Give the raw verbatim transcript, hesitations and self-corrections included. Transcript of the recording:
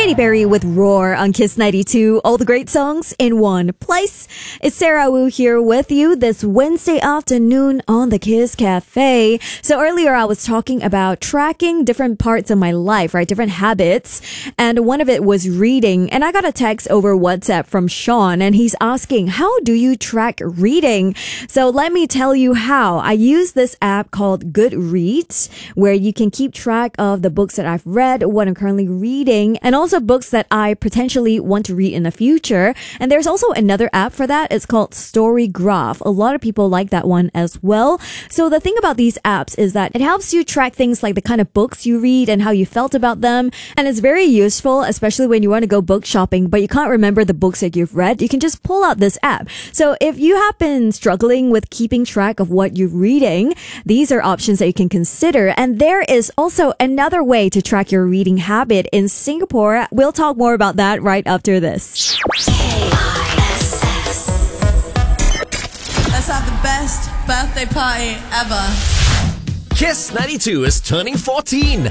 Katy Perry with Roar on Kiss ninety-two. All the great songs in one place. It's Sarah Wu here with you this Wednesday afternoon on the Kiss Cafe. So earlier I was talking about tracking different parts of my life, right? Different habits. And one of it was reading. And I got a text over WhatsApp from Sean and he's asking, how do you track reading? So let me tell you how. I use this app called Goodreads where you can keep track of the books that I've read, what I'm currently reading, and also books that I potentially want to read in the future. And there's also another app for that. It's called Storygraph. A lot of people like that one as well. So the thing about these apps is that it helps you track things like the kind of books you read and how you felt about them. And it's very useful, especially when you want to go book shopping, but you can't remember the books that you've read. You can just pull out this app. So if you have been struggling with keeping track of what you're reading, these are options that you can consider. And there is also another way to track your reading habit in Singapore. We'll talk more about that right after this. Let's have the best birthday party ever. Kiss ninety-two is turning fourteen.